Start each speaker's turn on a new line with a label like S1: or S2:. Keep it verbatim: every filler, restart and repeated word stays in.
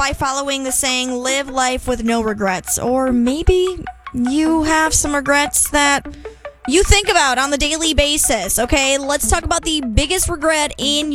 S1: by following the saying, live life with no regrets. Or maybe you have some regrets that you think about on the daily basis, okay? Let's talk about the biggest regret in